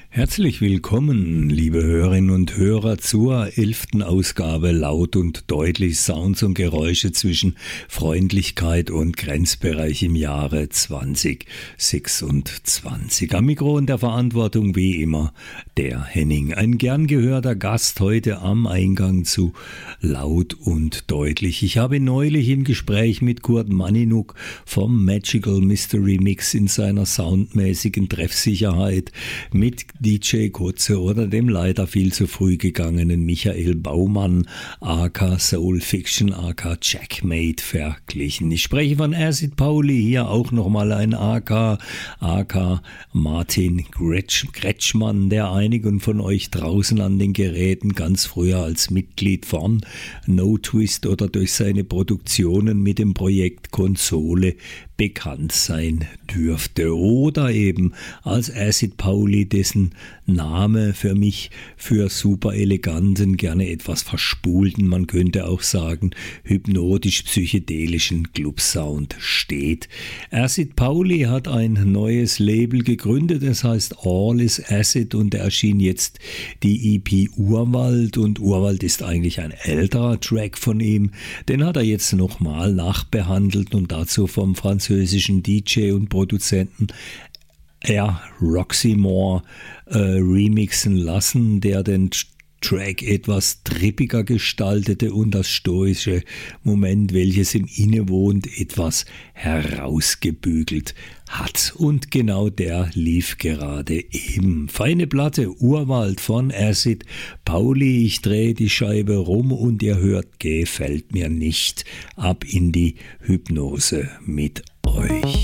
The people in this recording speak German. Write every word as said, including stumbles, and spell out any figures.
Herzlich willkommen, liebe Hörerinnen und Hörer, zur elften Ausgabe Laut und Deutlich, Sounds und Geräusche zwischen Freundlichkeit und Grenzbereich im Jahre zwanzig sechsundzwanzig. Am Mikro und der Verantwortung wie immer der Henning. Ein gern gehörter Gast heute am Eingang zu Laut und Deutlich. Ich habe neulich im Gespräch mit Kurt Maninuk vom Magical Mystery Mix in seiner soundmäßigen Treffsicherheit mit D J Kotze oder dem leider viel zu früh gegangenen Michael Baumann aka Soul Fiction aka Checkmate verglichen. Ich spreche von Acid Pauli, hier auch nochmal ein aka aka Martin Gretsch, Kretschmann, der einigen von euch draußen an den Geräten ganz früher als Mitglied von No Twist oder durch seine Produktionen mit dem Projekt Konsole bekannt sein dürfte. Oder eben als Acid Pauli, dessen Name für mich für super eleganten, gerne etwas verspulten, man könnte auch sagen hypnotisch-psychedelischen Clubsound steht. Acid Pauli hat ein neues Label gegründet, es heißt All is Acid und erschien jetzt die E P Urwald und Urwald ist eigentlich ein älterer Track von ihm, den hat er jetzt nochmal nachbehandelt und dazu vom französischen D J und Produzenten R. Roxymore äh, remixen lassen, der den Track etwas trippiger gestaltete und das stoische Moment, welches ihm innewohnt, etwas herausgebügelt hat. Und genau der lief gerade eben. Feine Platte, Urwald von Acid Pauli. Ich drehe die Scheibe rum und ihr hört, gefällt mir nicht. Ab in die Hypnose mit euch.